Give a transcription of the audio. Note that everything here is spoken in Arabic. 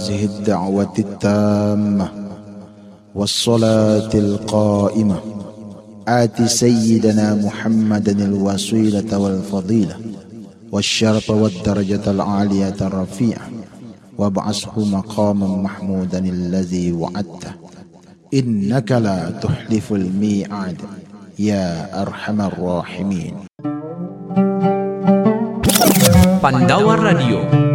هذه الدعوة التامة والصلاة القائمة آت سيدنا محمدا الوسيلة والفضيلة والشرف والدرجة العالية الرفيعة وابعثه مقاما محمودا الذي وعدته إنك لا تخلف الميعاد يا أرحم الراحمين. Pandawa Radio